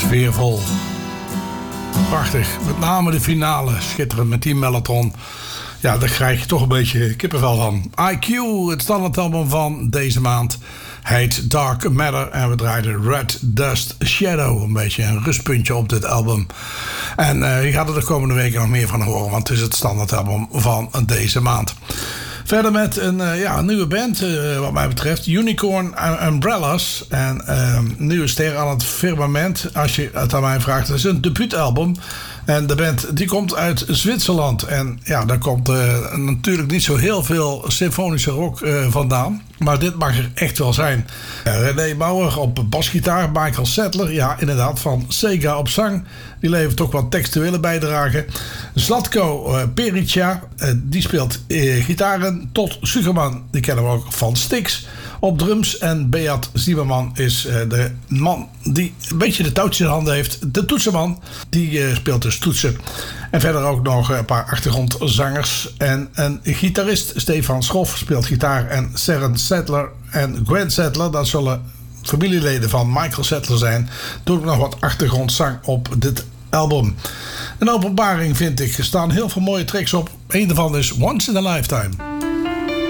sfeervol. Prachtig, met name de finale, schitterend met die mellotron. Ja, daar krijg je toch een beetje kippenvel van. IQ, het standaardalbum van deze maand, heet Dark Matter. En we draaiden Red Dust Shadow. Een beetje een rustpuntje op dit album. En je gaat er de komende weken nog meer van horen, want het is het standaardalbum van deze maand. Verder met een nieuwe band, wat mij betreft. Unicorn Umbrellas. En nieuwe ster aan het firmament. Als je het aan mij vraagt, het is een debuutalbum. En de band die komt uit Zwitserland. En ja, daar komt natuurlijk niet zo heel veel symfonische rock vandaan. Maar dit mag er echt wel zijn. René Bauer op basgitaar. Michael Settler, ja inderdaad, van Sega op zang. Die levert toch wat textuele bijdragen. Zlatko Perica, die speelt gitaren. Todd Sugerman, die kennen we ook van Styx, op drums. En Beat Zimmerman is de man die een beetje de touwtjes in handen heeft. De toetsenman, die speelt dus toetsen. En verder ook nog een paar achtergrondzangers. En een gitarist, Stefan Schoff, speelt gitaar. En Seren Settler en Gwen Settler, dat zullen familieleden van Michael Settler zijn. Doe ik nog wat achtergrondzang op dit album. Een openbaring vind ik. Er staan heel veel mooie tracks op. Eén daarvan is Once in a Lifetime.